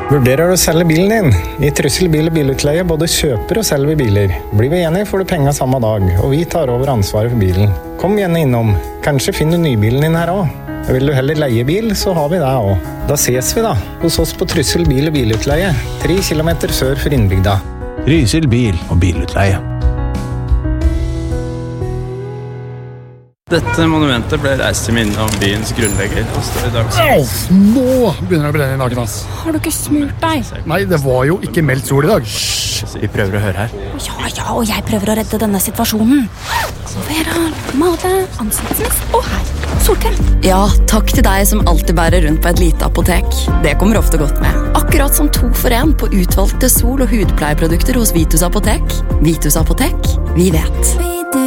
Vurderer du å selge bilen din? I Trysil bil- og bilutleie både kjøper og selger vi biler. Blir vi enige får du penger samme dag, og vi tar over ansvaret for bilen. Kom gjerne innom. Kanskje finner du nybilen din her også. Vil du heller leie bil, så har vi det også. Da ses vi da, hos oss på Trysil bil- og bilutleie, 3 kilometer sør for innbygda. Trysil bil- og bilutleie. Dette monumentet ble reist til minne om byens grunnlegger og står i dag. Nå begynner det å brenne i nakken, ass. Har du ikke smurt deg? Nei, det var jo ikke meldt sol i dag. Vi prøver å høre her. Ja, og jeg prøver å redde denne situasjonen. Vera, male, ansiktsmist og her. Solkrem. Ja, takk til deg som alltid bærer rundt på et lite apotek. Det kommer ofte godt med. Akkurat som 2 for 1 på utvalgte sol- og hudpleieprodukter hos Vitus Apotek. Vitus Apotek, vi vet.